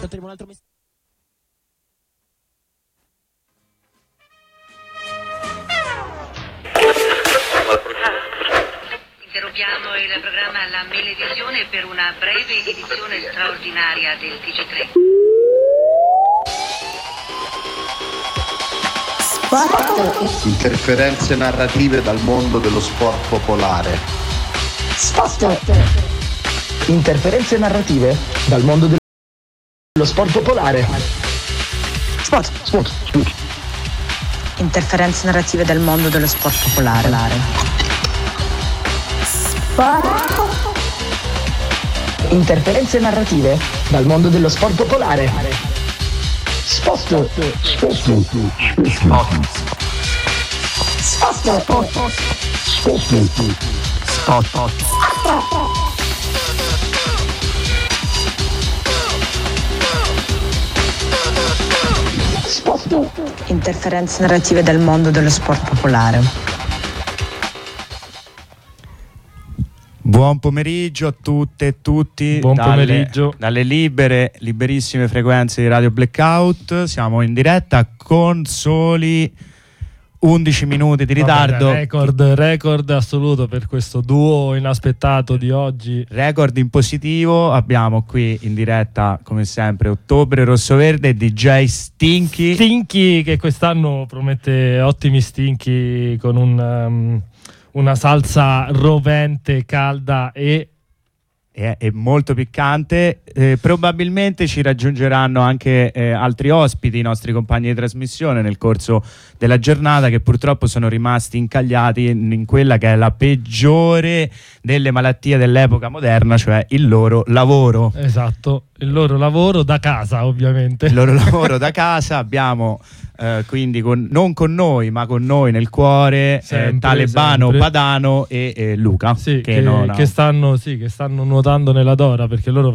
Ascolteremo un altro messaggio. Interrompiamo il programma La Melevisione per una breve edizione straordinaria del TG3. Interferenze narrative dal mondo dello sport popolare. Interferenze narrative dal mondo dello sport popolare. Interferenze narrative dal mondo dello sport popolare. Interferenze narrative dal mondo dello sport popolare. Interferenze narrative dal mondo dello sport popolare. Buon pomeriggio a tutte e tutti. Buon pomeriggio. Dalle liberissime frequenze di Radio Blackout. Siamo in diretta con soli 11 minuti di ritardo. Record assoluto per questo duo inaspettato di oggi. Record in positivo. Abbiamo qui in diretta, come sempre, Ottobre Rossoverde e DJ Stinky, che quest'anno promette ottimi stinky con una salsa rovente, calda e molto piccante. Probabilmente ci raggiungeranno anche altri ospiti, i nostri compagni di trasmissione, nel corso della giornata, che purtroppo sono rimasti incagliati in quella che è la peggiore delle malattie dell'epoca moderna, cioè il loro lavoro. Esatto, il loro lavoro da casa, ovviamente. Il loro lavoro da casa. Abbiamo quindi non con noi, ma con noi nel cuore, Talebano, Padano e Luca, sì, che stanno nuotando nella Dora, perché loro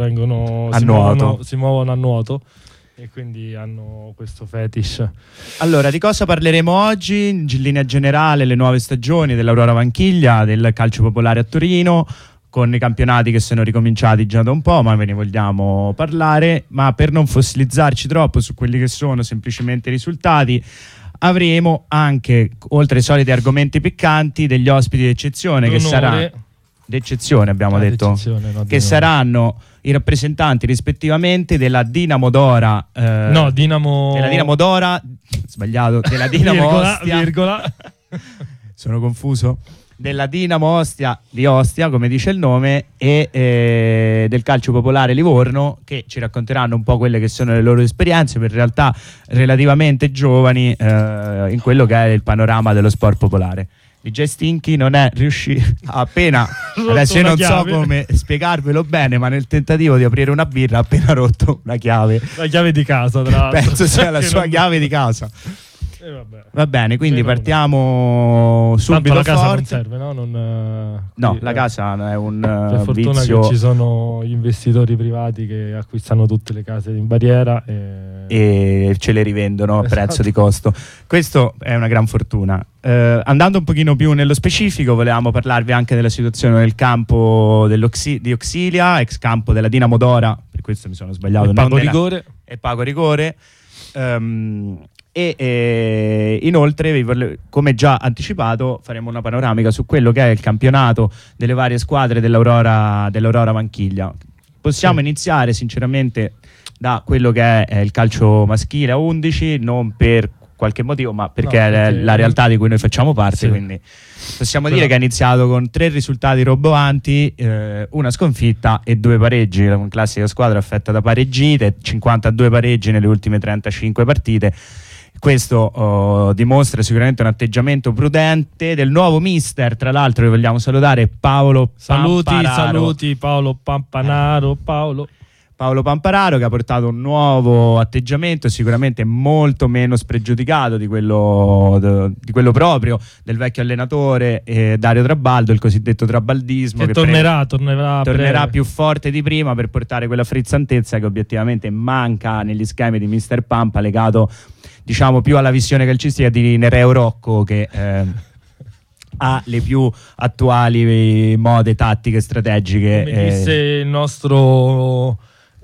si muovono a nuoto e quindi hanno questo fetish. Allora, di cosa parleremo oggi? In linea generale, le nuove stagioni dell'Aurora Vanchiglia, del calcio popolare a Torino, con i campionati che sono ricominciati già da un po', ma ve ne vogliamo parlare. Ma per non fossilizzarci troppo su quelli che sono semplicemente i risultati, avremo anche, oltre ai soliti argomenti piccanti, degli ospiti d'eccezione, che saranno d'eccezione, abbiamo detto, che saranno i rappresentanti rispettivamente della Dinamo Dora, della Dinamo Dora, sbagliato, della Dinamo Ostia, sono confuso, della Dinamo Ostia di Ostia, come dice il nome, e del calcio popolare Livorno, che ci racconteranno un po' quelle che sono le loro esperienze, per realtà relativamente giovani, in quello che è il panorama dello sport popolare. DJ Stinky non è riuscito appena adesso io non so come spiegarvelo bene, ma nel tentativo di aprire una birra ha appena rotto la chiave di casa, tra l'altro. Penso sia la sua chiave di casa. Va bene, quindi partiamo subito. La casa forte. non serve, no? No, la casa è un per fortuna vizio. che ci sono gli investitori privati che acquistano tutte le case in barriera e ce le rivendono a prezzo di costo. Questo è una gran fortuna. Andando un pochino più nello specifico, volevamo parlarvi anche della situazione del campo di Auxilia, ex campo della Dinamo Dora, per questo mi sono sbagliato. Pago rigore. E inoltre, come già anticipato, faremo una panoramica su quello che è il campionato delle varie squadre dell'Aurora Vanchiglia. Possiamo iniziare sinceramente da quello che è il calcio maschile a 11, non per qualche motivo, ma perché è la realtà di cui noi facciamo parte, sì. Quindi possiamo dire che è iniziato con 3 risultati roboanti, una sconfitta e 2 pareggi, una classica squadra affetta da pareggite, 52 pareggi nelle ultime 35 partite. Questo dimostra sicuramente un atteggiamento prudente del nuovo mister, tra l'altro vi vogliamo salutare Paolo Pampararo. Saluti Paolo Pampanaro, Paolo Pampararo, che ha portato un nuovo atteggiamento sicuramente molto meno spregiudicato di quello proprio del vecchio allenatore Dario Trabaldo, il cosiddetto trabaldismo, che tornerà più forte di prima per portare quella frizzantezza che obiettivamente manca negli schemi di mister Pampa, legato diciamo più alla visione calcistica di Nereo Rocco, che ha le più attuali mode tattiche strategiche. Come disse il nostro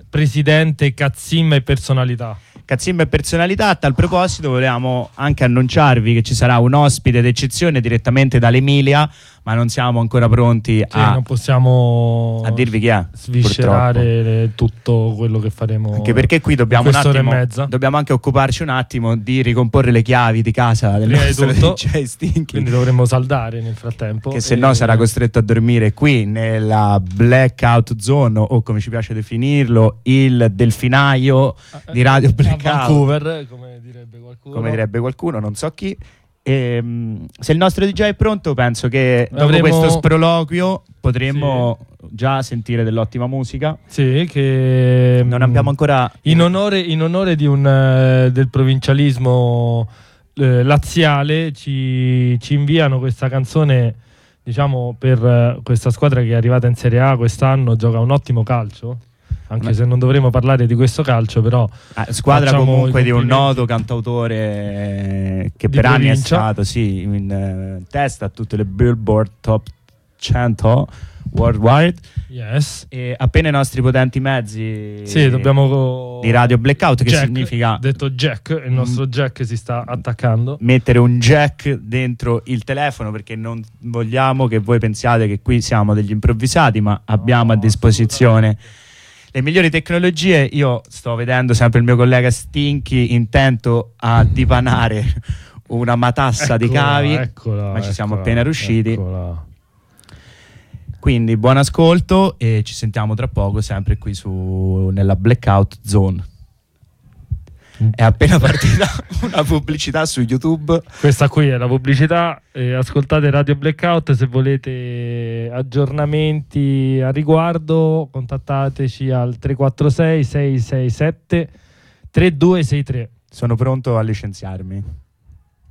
presidente Katzim e personalità. Katzim e personalità. A tal proposito volevamo anche annunciarvi che ci sarà un ospite d'eccezione direttamente dall'Emilia, ma non siamo ancora pronti non possiamo a dirvi chi è, sviscerare tutto quello che faremo, anche perché qui dobbiamo dobbiamo anche occuparci un attimo di ricomporre le chiavi di casa del nostro DJ Stinky, quindi dovremmo saldare nel frattempo, che se no sarà costretto a dormire qui nella blackout zone, o come ci piace definirlo, il delfinaio di Radio Blackout a Vancouver, come direbbe qualcuno, non so chi. Se il nostro DJ è pronto, penso che dopo questo sproloquio potremmo già sentire dell'ottima musica. Sì, che non abbiamo ancora in onore di del provincialismo laziale ci inviano questa canzone, diciamo, per questa squadra che è arrivata in Serie A quest'anno, gioca un ottimo calcio. Anche se non dovremo parlare di questo calcio, però squadra comunque di un noto cantautore che per anni è stato in testa a tutte le Billboard Top 100 worldwide. Yes. E appena i nostri potenti mezzi dobbiamo di Radio Blackout, che significa, detto jack, il nostro jack si sta attaccando, mettere un jack dentro il telefono, perché non vogliamo che voi pensiate che qui siamo degli improvvisati, ma abbiamo a disposizione le migliori tecnologie. Io sto vedendo sempre il mio collega Stinky intento a dipanare una matassa di cavi, ma ci siamo appena riusciti. Quindi buon ascolto e ci sentiamo tra poco, sempre qui nella Blackout Zone. È appena partita una pubblicità su YouTube. Questa qui è la pubblicità. Ascoltate Radio Blackout. Se volete aggiornamenti a riguardo, contattateci al 346 667 3263. Sono pronto a licenziarmi.